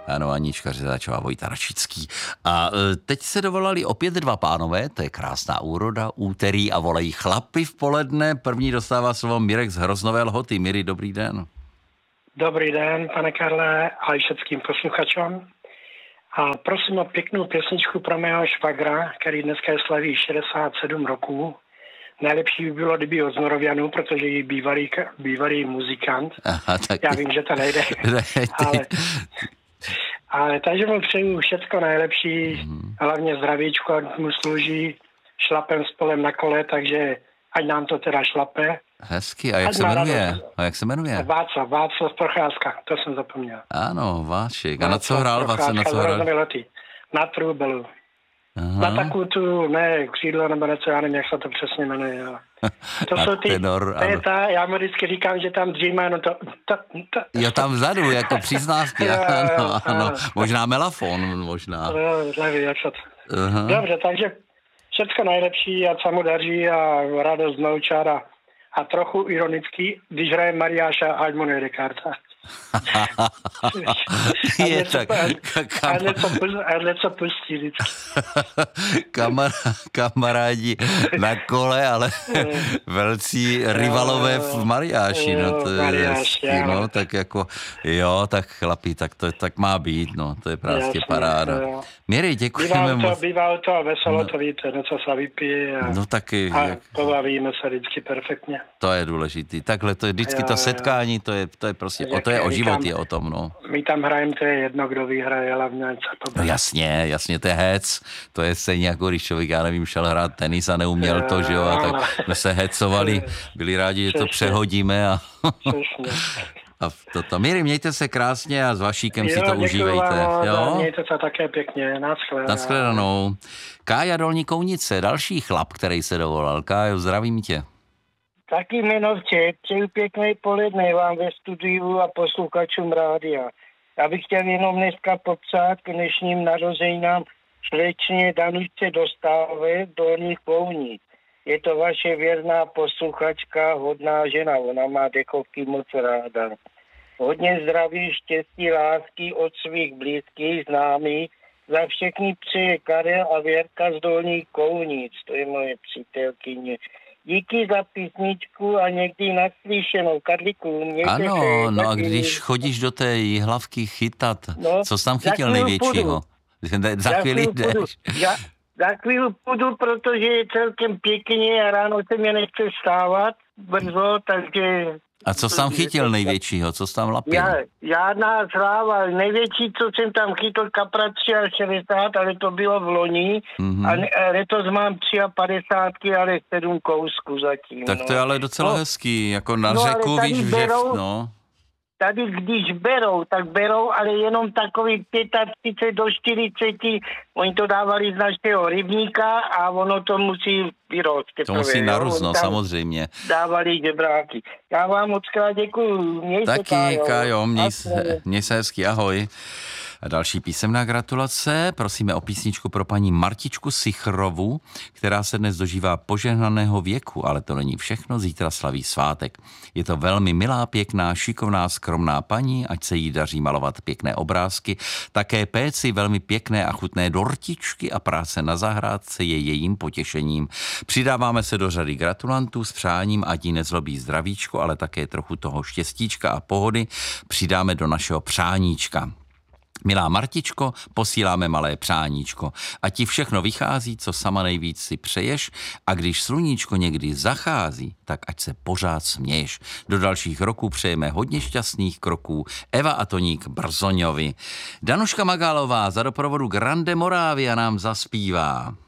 Ano, Anička Řezáčová, Vojta Račický. A teď se dovolali opět dva pánové, to je krásná úroda, úterý a volají chlapy v poledne. První dostává slovo Mirek z Hroznové Lhoty. Miri, dobrý den. Dobrý den, pane Karle, a i všetkým posluchačům. A prosím o pěknou pěsničku pro mého švagra, který dneska slaví 67 roků. Nejlepší by bylo, kdyby od Zmorovianu, protože je bývalý muzikant. Aha, tak... Já vím, že to nejde. Ale takže mu přeju všecko nejlepší, hlavně zdravíčko, ať mu slouží šlapem spolem na kole, takže ať nám to teda šlape. Hezky. A jak se jmenuje? Václav Procházka, to jsem zapomněl. Ano, Váček. A na co hrál? Na trubelu. Aha. Na takovou tu, ne, křídlo nebo něco, já nevím, jak se to přesně jmenuje. Ale. To jsou ty, tenor, já mu vždycky říkám, že tam dřív má, Jo, tam vzadu, jako příznávky, ano. Možná melafon, možná. Nevím, jak se to... Dobře, takže všecko nejlepší, ať se mu daří a radost noučat a trochu ironicky, když hraje Mariáša, ať mu nejde karta. Je tak. A něco pustí vždycky. Kamarádi na kole, ale velcí rivalové v Mariáši. No, to je hezky, no, tak jako, jo, tak chlapi, tak má být, no, to je prostě paráda. Miri, děkujeme moc. Bývá to veselo, to víte, něco se vypije no, taky, a pobavíme se vždycky perfektně. To je důležitý. Takhle to je vždycky to setkání, to je prostě, to je o život, je o tom, no. My tam hrajeme, to je jedno, kdo vyhraje, hlavně no jasně, to je hec. To je stejně jako když člověk, já nevím, šel hrát tenis a neuměl to, že jo, a tak jsme se hecovali, byli rádi, že to přehodíme a... A toto. Miri, mějte se krásně a s Vašíkem si to užívejte. Jo? Mějte se také pěkně. Nashledanou. Kája Dolní Kounice, další chlap, který se dovolal. Kájo, zdravím tě. Taky jmenovče, přeju pěkný poledne vám ve studiu a posluchačům rádia. Já bych chtěl jenom dneska popřát k dnešním narozeninám slečně Danušce Dostálové Dolních Kounic. Je to vaše věrná posluchačka, hodná žena, ona má dechovky moc ráda. Hodně zdraví, štěstí, lásky od svých blízkých, známých. Za všechny přeje Karel a Věrka z Dolních Kounic, to je moje přítelkyně. Díky za písničku a někdy naslyšenou. Karliku, ano, no a když chodíš do té Jihlavky chytat, co jsi tam chytil největšího? Za chvíli jdeš. Za chvíli půjdu, protože je celkem pěkně a ráno se mě nechce vstávat brzo, takže... A co jsi tam chytil největšího? Co jsi tam lapil? Žádná sláva. Největší, co jsem tam chytil, kapra 63, ale to bylo v loni. A letos mám 53, ale 7 kousků zatím. Tak to je ale docela hezký. Jako na řeku, víš, že... Tady, když berou, tak berou, ale jenom takový 35 do 40, oni to dávali z našeho rybníka a ono to musí vyrost. To musí narůst, no, samozřejmě. Dávali žebráky. Já vám moc krát děkuju. Taky, Kájo, měj se hezky, ahoj. A další písemná gratulace. Prosíme o písničku pro paní Martičku Sichrovu, která se dnes dožívá požehnaného věku, ale to není všechno, zítra slaví svátek. Je to velmi milá, pěkná, šikovná, skromná paní, ať se jí daří malovat pěkné obrázky, také péci velmi pěkné a chutné dortičky a práce na zahrádce je jejím potěšením. Přidáváme se do řady gratulantů s přáním, ať jí nezlobí zdravíčko, ale také trochu toho štěstíčka a pohody přidáme do našeho přáníčka. Milá Martičko, posíláme malé přáníčko. A ti všechno vychází, co sama nejvíc si přeješ, a když sluníčko někdy zachází, tak ať se pořád směješ. Do dalších roků přejeme hodně šťastných kroků. Eva a Toník Brzoňovi. Danuška Magálová za doprovodu Grande Moravia nám zaspívá.